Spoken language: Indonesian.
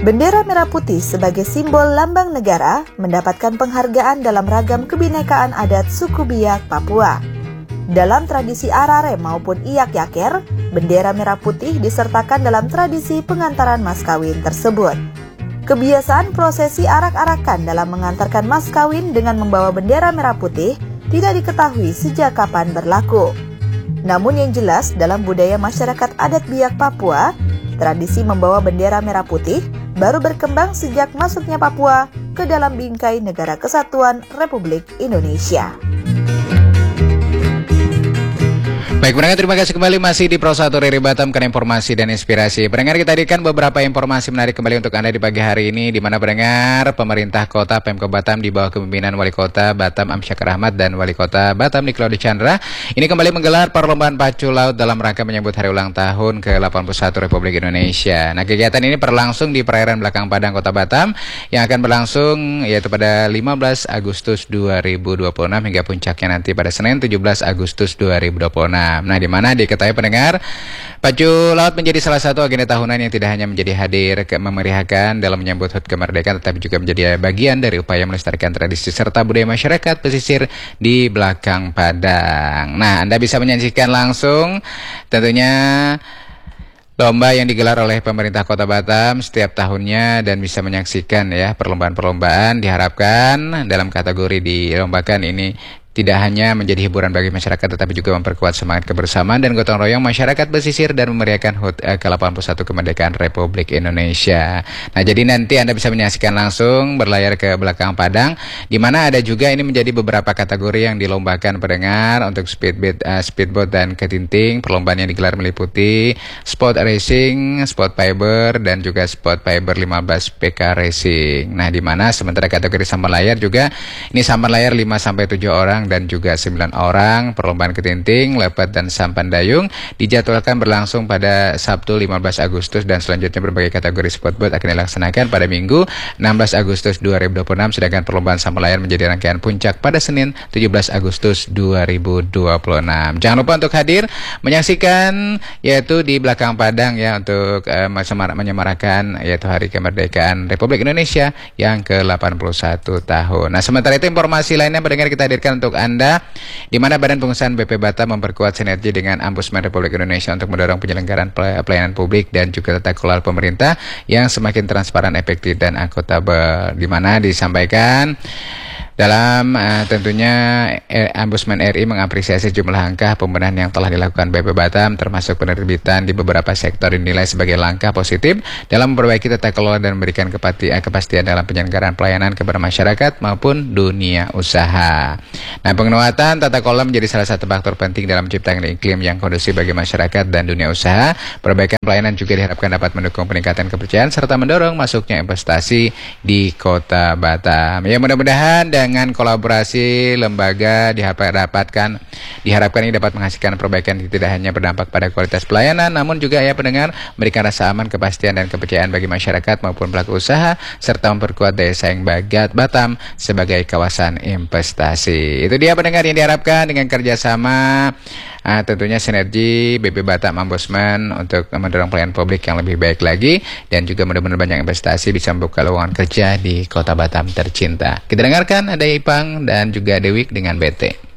Bendera merah putih sebagai simbol lambang negara mendapatkan penghargaan dalam ragam kebinekaan adat suku Biak Papua. Dalam tradisi arare maupun iyak yaker, bendera merah putih disertakan dalam tradisi pengantaran mas kawin tersebut. Kebiasaan prosesi arak-arakan dalam mengantarkan mas kawin dengan membawa bendera merah putih tidak diketahui sejak kapan berlaku. Namun yang jelas dalam budaya masyarakat adat Biak Papua, tradisi membawa bendera merah putih baru berkembang sejak masuknya Papua ke dalam bingkai Negara Kesatuan Republik Indonesia. Baik pendengar, terima kasih kembali masih di Pro 1 RRI Batam karena informasi dan inspirasi. Pendengar, kita hadirkan beberapa informasi menarik kembali untuk Anda di pagi hari ini, di mana pendengar pemerintah kota Pemkab Batam di bawah kepemimpinan Wali Kota Batam Amsyakar Ahmad dan Wali Kota Batam Niklaude Chandra ini kembali menggelar perlombaan pacu laut dalam rangka menyambut hari ulang tahun ke-81 Republik Indonesia. Nah, kegiatan ini berlangsung di perairan belakang Padang Kota Batam yang akan berlangsung yaitu pada 15 Agustus 2026 hingga puncaknya nanti pada Senin 17 Agustus 2026. Nah, di mana diketahui pendengar, pacu laut menjadi salah satu agenda tahunan yang tidak hanya menjadi hadir memeriahkan dalam menyambut HUT kemerdekaan, tetapi juga menjadi bagian dari upaya melestarikan tradisi serta budaya masyarakat pesisir di belakang Padang. Nah, Anda bisa menyaksikan langsung tentunya lomba yang digelar oleh pemerintah Kota Batam setiap tahunnya dan bisa menyaksikan ya perlombaan-perlombaan. Diharapkan dalam kategori dilombakan ini tidak hanya menjadi hiburan bagi masyarakat tetapi juga memperkuat semangat kebersamaan dan gotong royong masyarakat pesisir dan memeriahkan HUT ke-81 kemerdekaan Republik Indonesia. Nah, jadi nanti Anda bisa menyaksikan langsung berlayar ke belakang Padang, di mana ada juga ini menjadi beberapa kategori yang dilombakan pendengar untuk speedboat dan ketinting. Perlombaan yang digelar meliputi sport racing, sport fiber dan juga sport fiber 15 PK racing. Nah, di mana sementara kategori sampan layar juga ini sampan layar 5 sampai 7 orang dan juga 9 orang. Perlombaan ketinting, lepet dan sampan dayung dijadwalkan berlangsung pada Sabtu 15 Agustus dan selanjutnya berbagai kategori speedboat akan dilaksanakan pada Minggu 16 Agustus 2026, sedangkan perlombaan sampan layar menjadi rangkaian puncak pada Senin 17 Agustus 2026. Jangan lupa untuk hadir menyaksikan yaitu di belakang Padang ya untuk menyemarakan yaitu Hari Kemerdekaan Republik Indonesia yang ke-81 tahun. Nah, sementara itu informasi lainnya pendengar kita hadirkan untuk Anda, di mana Badan Pengusahaan BP Batam memperkuat sinergi dengan Ombudsman Republik Indonesia untuk mendorong penyelenggaraan pelayanan publik dan juga tata kelola pemerintah yang semakin transparan, efektif dan akuntabel. Di mana disampaikan dalam tentunya Ombudsman RI mengapresiasi jumlah langkah pembenahan yang telah dilakukan BP Batam termasuk penerbitan di beberapa sektor dinilai sebagai langkah positif dalam memperbaiki tata kelola dan memberikan kepastian dalam penyelenggaraan pelayanan kepada masyarakat maupun dunia usaha. Nah, penguatan tata kelola menjadi salah satu faktor penting dalam menciptakan iklim yang kondusif bagi masyarakat dan dunia usaha. Perbaikan pelayanan juga diharapkan dapat mendukung peningkatan kepercayaan serta mendorong masuknya investasi di Kota Batam. Ya, mudah-mudahan dengan kolaborasi lembaga diharapkan ini dapat menghasilkan perbaikan yang tidak hanya berdampak pada kualitas pelayanan, namun juga ya pendengar memberikan rasa aman, kepastian dan kepercayaan bagi masyarakat maupun pelaku usaha serta memperkuat daya saing Batam sebagai kawasan investasi. Itu dia pendengar yang diharapkan dengan kerjasama tentunya sinergi BP Batam Ombudsman untuk mendorong pelayanan publik yang lebih baik lagi dan juga mudah-mudahan banyak investasi bisa membuka lowongan kerja di Kota Batam tercinta. Kita dengarkan ada Ipang dan juga Dewi dengan BT.